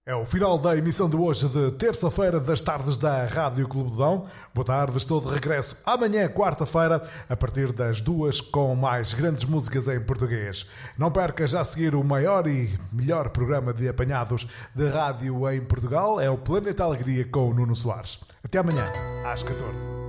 É o final da emissão de hoje de terça-feira das tardes da Rádio Clube do Dão. Boa tarde, estou de regresso amanhã, quarta-feira, a partir das 2 com mais grandes músicas em português. Não perca já a seguir o maior e melhor programa de apanhados de rádio em Portugal. É o Planeta Alegria com o Nuno Soares. Até amanhã, às 14.